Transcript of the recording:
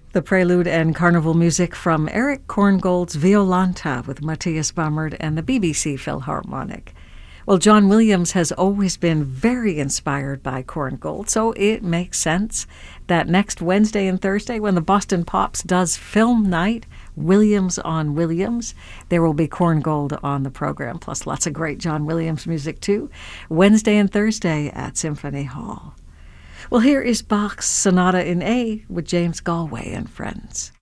The prelude and carnival music from Eric Korngold's Violanta with Matthias Bammert and the BBC Philharmonic. Well, John Williams has always been very inspired by Korngold, so it makes sense that next Wednesday and Thursday when the Boston Pops does film night, Williams on Williams, there will be Korngold on the program, plus lots of great John Williams music too, Wednesday and Thursday at Symphony Hall. Well, here is Bach's Sonata in A with James Galway and Friends.